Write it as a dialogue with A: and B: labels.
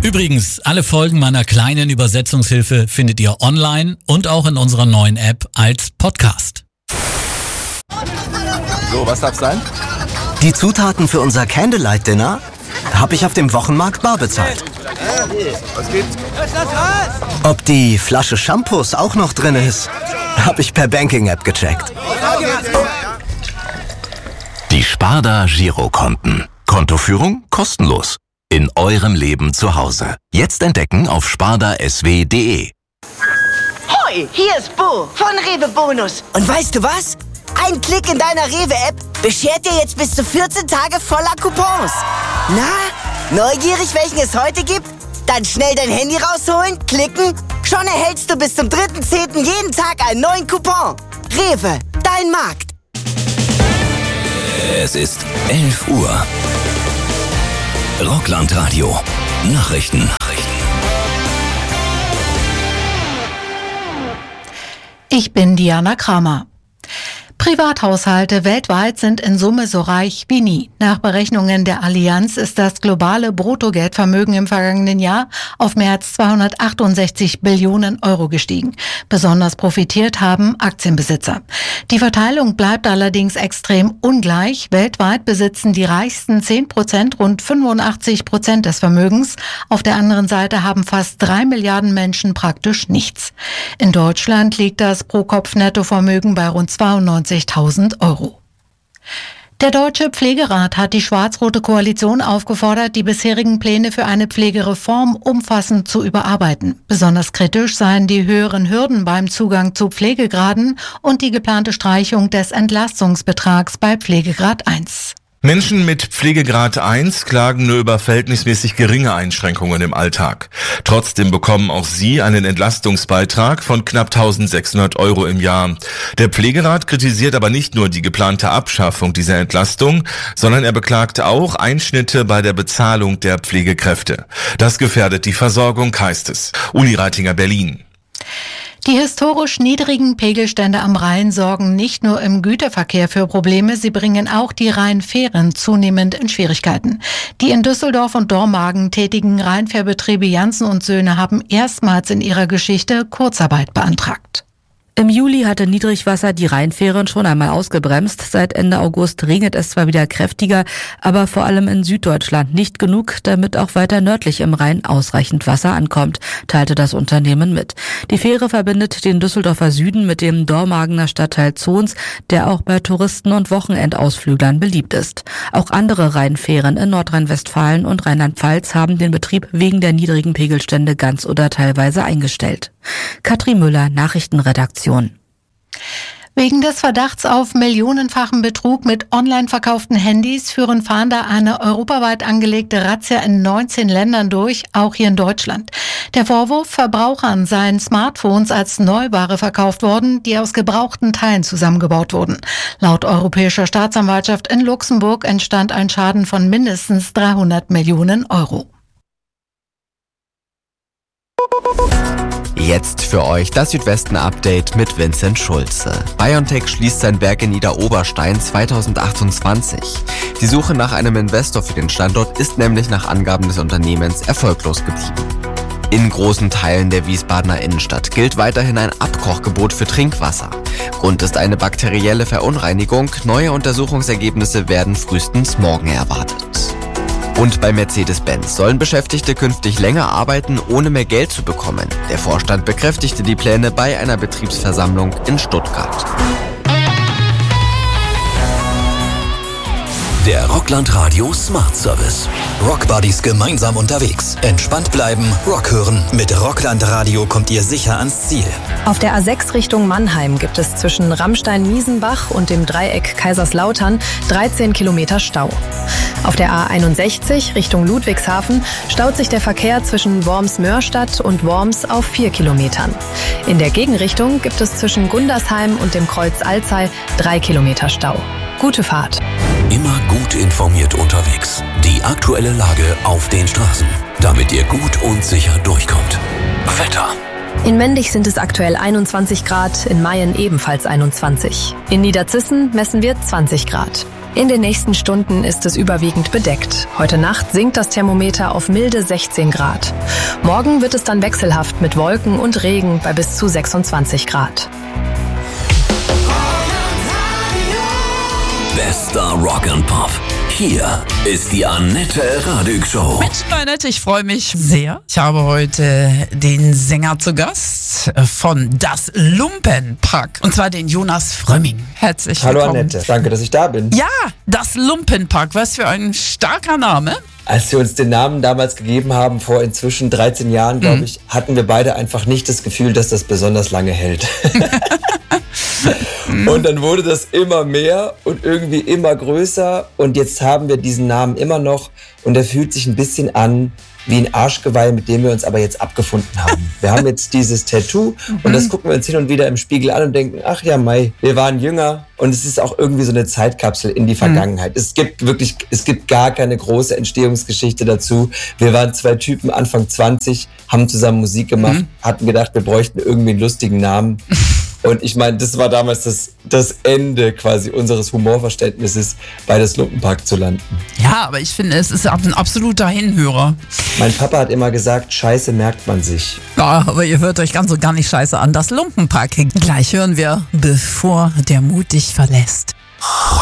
A: Übrigens, alle Folgen meiner kleinen Übersetzungshilfe findet ihr online und auch in unserer neuen App als Podcast.
B: So, was darf's sein?
C: Die Zutaten für unser Candlelight-Dinner habe ich auf dem Wochenmarkt bar bezahlt.
B: Was gibt's?
C: Ob die Flasche Shampoos auch noch drin ist, habe ich per Banking-App gecheckt.
D: Die Sparda Girokonten. Kontoführung kostenlos. In eurem Leben zu Hause. Jetzt entdecken auf spardasw.de.
E: Hoi, hier ist Bo von Rewe Bonus. Und weißt du was? Ein Klick in deiner Rewe-App beschert dir jetzt bis zu 14 Tage voller Coupons. Na, neugierig, welchen es heute gibt? Dann schnell dein Handy rausholen, klicken. Schon erhältst du bis zum 3.10. jeden Tag einen neuen Coupon. Rewe, dein Markt.
D: Es ist 11 Uhr. Rockland-Radio. Nachrichten.
F: Ich bin Diana Kramer. Privathaushalte weltweit sind in Summe so reich wie nie. Nach Berechnungen der Allianz ist das globale Bruttogeldvermögen im vergangenen Jahr auf mehr als 268 Billionen Euro gestiegen. Besonders profitiert haben Aktienbesitzer. Die Verteilung bleibt allerdings extrem ungleich. Weltweit besitzen die reichsten 10% rund 85% des Vermögens. Auf der anderen Seite haben fast 3 Milliarden Menschen praktisch nichts. In Deutschland liegt das Pro-Kopf-Nettovermögen bei rund 92.000 Euro. Der Deutsche Pflegerat hat die schwarz-rote Koalition aufgefordert, die bisherigen Pläne für eine Pflegereform umfassend zu überarbeiten. Besonders kritisch seien die höheren Hürden beim Zugang zu Pflegegraden und die geplante Streichung des Entlastungsbetrags bei Pflegegrad 1.
G: Menschen mit Pflegegrad 1 klagen nur über verhältnismäßig geringe Einschränkungen im Alltag. Trotzdem bekommen auch sie einen Entlastungsbeitrag von knapp 1.600 Euro im Jahr. Der Pflegerat kritisiert aber nicht nur die geplante Abschaffung dieser Entlastung, sondern er beklagt auch Einschnitte bei der Bezahlung der Pflegekräfte. Das gefährdet die Versorgung, heißt es. Uni Reitinger, Berlin.
F: Die historisch niedrigen Pegelstände am Rhein sorgen nicht nur im Güterverkehr für Probleme, sie bringen auch die Rheinfähren zunehmend in Schwierigkeiten. Die in Düsseldorf und Dormagen tätigen Rheinfährbetriebe Janssen und Söhne haben erstmals in ihrer Geschichte Kurzarbeit beantragt.
H: Im Juli hatte Niedrigwasser die Rheinfähren schon einmal ausgebremst. Seit Ende August regnet es zwar wieder kräftiger, aber vor allem in Süddeutschland nicht genug, damit auch weiter nördlich im Rhein ausreichend Wasser ankommt, teilte das Unternehmen mit. Die Fähre verbindet den Düsseldorfer Süden mit dem Dormagener Stadtteil Zons, der auch bei Touristen und Wochenendausflüglern beliebt ist. Auch andere Rheinfähren in Nordrhein-Westfalen und Rheinland-Pfalz haben den Betrieb wegen der niedrigen Pegelstände ganz oder teilweise eingestellt. Katrin Müller, Nachrichtenredaktion.
F: Wegen des Verdachts auf millionenfachen Betrug mit online verkauften Handys führen Fahnder eine europaweit angelegte Razzia in 19 Ländern durch, auch hier in Deutschland. Der Vorwurf, Verbrauchern seien Smartphones als Neuware verkauft worden, die aus gebrauchten Teilen zusammengebaut wurden. Laut Europäischer Staatsanwaltschaft in Luxemburg entstand ein Schaden von mindestens 300 Millionen Euro.
I: Jetzt für euch das Südwesten-Update mit Vincent Schulze. BioNTech schließt sein Werk in Idar-Oberstein 2028. Die Suche nach einem Investor für den Standort ist nämlich nach Angaben des Unternehmens erfolglos geblieben. In großen Teilen der Wiesbadener Innenstadt gilt weiterhin ein Abkochgebot für Trinkwasser. Grund ist eine bakterielle Verunreinigung. Neue Untersuchungsergebnisse werden frühestens morgen erwartet. Und bei Mercedes-Benz sollen Beschäftigte künftig länger arbeiten, ohne mehr Geld zu bekommen. Der Vorstand bekräftigte die Pläne bei einer Betriebsversammlung in Stuttgart.
D: Der Rockland Radio Smart Service. Rockbuddies gemeinsam unterwegs. Entspannt bleiben, Rock hören. Mit Rockland Radio kommt ihr sicher ans Ziel.
J: Auf der A6 Richtung Mannheim gibt es zwischen Rammstein-Miesenbach und dem Dreieck Kaiserslautern 13 Kilometer Stau. Auf der A61 Richtung Ludwigshafen staut sich der Verkehr zwischen Worms-Mörstadt und Worms auf 4 Kilometern. In der Gegenrichtung gibt es zwischen Gundersheim und dem Kreuz Alzey 3 Kilometer Stau. Gute Fahrt.
D: Immer gut informiert unterwegs. Die aktuelle Lage auf den Straßen, damit ihr gut und sicher durchkommt. Wetter.
J: In Mendig sind es aktuell 21 Grad, in Mayen ebenfalls 21. In Niederzissen messen wir 20 Grad. In den nächsten Stunden ist es überwiegend bedeckt. Heute Nacht sinkt das Thermometer auf milde 16 Grad. Morgen wird es dann wechselhaft mit Wolken und Regen bei bis zu 26 Grad.
K: Bester Rock and Pop. Hier ist die Annette Radig Show.
L: Mensch, Annette, ich freue mich sehr. Ich habe heute den Sänger zu Gast von Das Lumpenpack. Und zwar den Jonas Frömming. Herzlich willkommen.
M: Hallo Annette, danke, dass ich da bin.
L: Ja, Das Lumpenpack. Was für ein starker Name.
M: Als wir uns den Namen damals gegeben haben, vor inzwischen 13 Jahren, glaube ich, hatten wir beide einfach nicht das Gefühl, dass das besonders lange hält. Und dann wurde das immer mehr und irgendwie immer größer. Und jetzt haben wir diesen Namen immer noch. Und er fühlt sich ein bisschen an wie ein Arschgeweih, mit dem wir uns aber jetzt abgefunden haben. Wir haben jetzt dieses Tattoo und das gucken wir uns hin und wieder im Spiegel an und denken, ach ja, Mai, wir waren jünger. Und es ist auch irgendwie so eine Zeitkapsel in die Vergangenheit. Es gibt gar keine große Entstehungsgeschichte dazu. Wir waren 2 Typen Anfang 20, haben zusammen Musik gemacht, hatten gedacht, wir bräuchten irgendwie einen lustigen Namen. Und ich meine, das war damals das Ende quasi unseres Humorverständnisses, bei Das Lumpenpack zu landen.
L: Ja, aber ich finde, es ist ein absoluter Hinhörer.
M: Mein Papa hat immer gesagt, Scheiße merkt man sich.
L: Ja, aber ihr hört euch ganz und gar nicht scheiße an. Das Lumpenpack. Gleich hören wir, bevor der Mut dich verlässt.